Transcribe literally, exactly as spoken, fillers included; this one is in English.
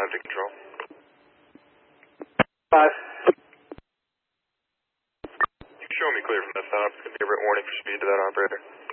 five to control. Five. You show me clear from that stop. It's going to be a written warning for speed to that operator.